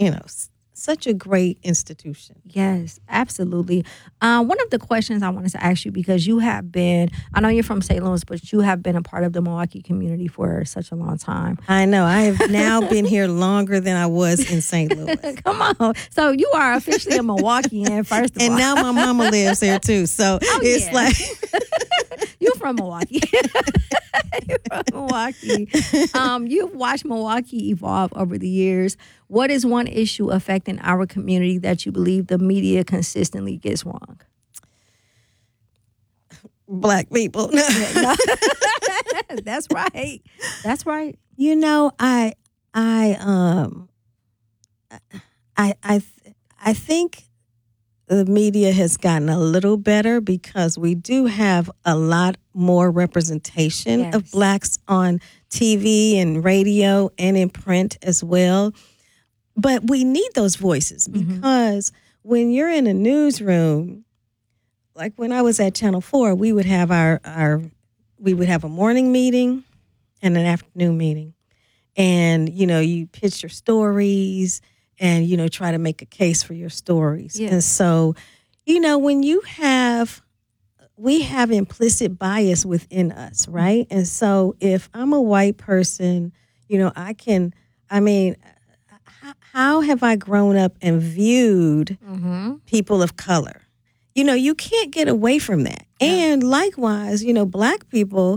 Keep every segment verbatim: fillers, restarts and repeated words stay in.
you know, s- such a great institution. Yes, absolutely. Uh, one of the questions I wanted to ask you, because you have been, I know you're from Saint Louis, but you have been a part of the Milwaukee community for such a long time. I know. I have now been here longer than I was in Saint Louis. Come on. So you are officially a Milwaukeean, first of And all. now my mama lives there too. So Oh, it's yeah. like You're from Milwaukee. You're from Milwaukee. Um, you've watched Milwaukee evolve over the years. What is one issue affecting our community that you believe the media consistently gets wrong? black people. No. That's right. That's right. You know, I I um I I th- I think the media has gotten a little better because we do have a lot more representation Yes. of blacks on T V and radio and in print as well. But we need those voices because when you're in a newsroom, like when I was at Channel four, we would have our, our we would have a morning meeting and an afternoon meeting. And, you know, you pitch your stories and, you know, try to make a case for your stories. Yeah. And so, you know, when you have, we have implicit bias within us, right? And so if I'm a white person, you know, I can, I mean, h- how have I grown up and viewed Mm-hmm. people of color? You know, you can't get away from that. And likewise, you know, black people,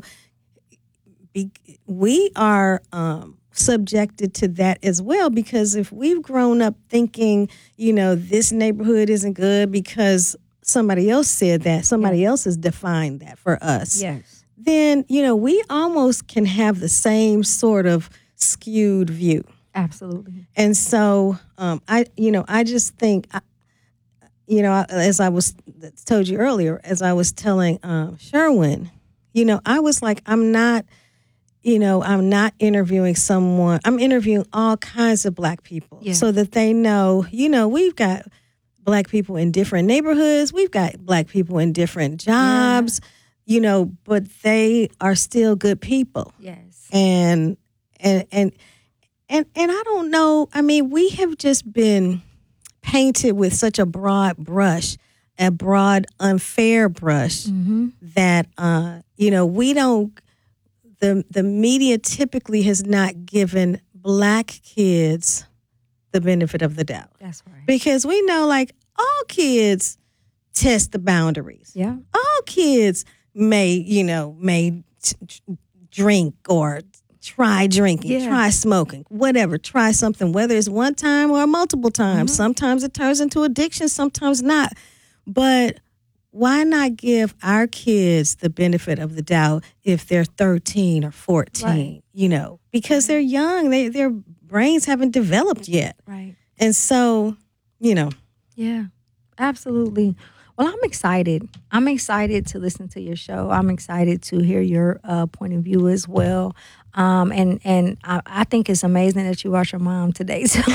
be, we are um, subjected to that as well, because if we've grown up thinking, you know, this neighborhood isn't good because somebody else said that, somebody else has defined that for us, Yes. then, you know, we almost can have the same sort of skewed view. Absolutely. And so, um, I, you know, I just think, I, you know, as I was told you earlier, as I was telling um, Sherwin, you know, I was like, I'm not, you know, I'm not interviewing someone. I'm interviewing all kinds of black people Yeah. so that they know, you know, we've got black people in different neighborhoods. We've got black people in different jobs, you know, but they are still good people. Yes. And, and, and, and, and I don't know. I mean, we have just been painted with such a broad brush, a broad, unfair brush Mm-hmm. that, uh, you know, we don't, the, the media typically has not given black kids the benefit of the doubt. That's right. Because we know, like, all kids test the boundaries. Yeah. All kids may, you know, may t- t- drink or try drinking, Yeah. try smoking, whatever, try something, whether it's one time or multiple times. Mm-hmm. Sometimes it turns into addiction, sometimes not. But why not give our kids the benefit of the doubt if they're thirteen or fourteen, Right. you know, because they're young, they, their brains haven't developed yet. Right. And so, you know, Yeah, absolutely. Well, I'm excited. I'm excited to listen to your show. I'm excited to hear your uh, point of view as well. Um, and and I, I think it's amazing that you brought your mom today. So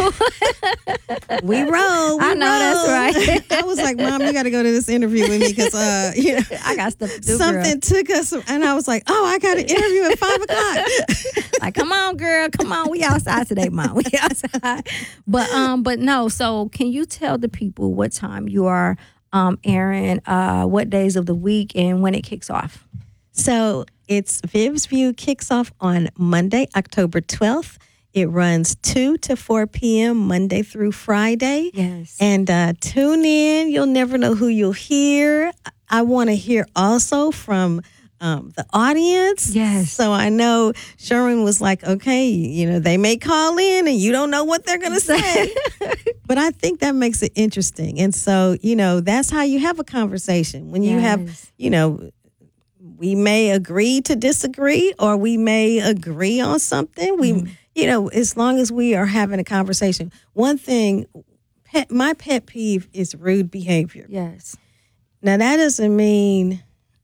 we roll. We I know, that's roll. right. I was like, Mom, you got to go to this interview with me because, uh, you know, I got stuff to do, something girl. took us, and I was like, oh, I got an interview at five o'clock. Like, come on, girl, come on. We outside today, Mom. We outside. But um, but no. So, can you tell the people what time you are um airing, uh, what days of the week, and when it kicks off? So it's Viv's View kicks off on Monday, October twelfth. It runs two to four p.m. Monday through Friday. Yes. And uh, tune in. You'll never know who you'll hear. I want to hear also from um, the audience. Yes. So I know Sherwin was like, okay, you know, they may call in and you don't know what they're going to say. But I think that makes it interesting. And so, you know, that's how you have a conversation. When you have, Yes. you know, we may agree to disagree or we may agree on something. We, Mm-hmm. you know, as long as we are having a conversation. One thing, pet, my pet peeve is rude behavior. Yes. Now, that doesn't mean,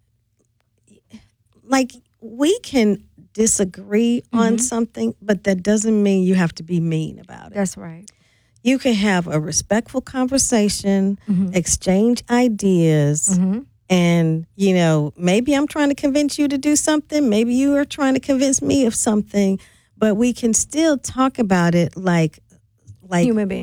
like, we can disagree on something, but that doesn't mean you have to be mean about it. That's right. You can have a respectful conversation, Mm-hmm. exchange ideas, Mm-hmm. and, you know, maybe I'm trying to convince you to do something. Maybe you are trying to convince me of something, but we can still talk about it like, like Human beings.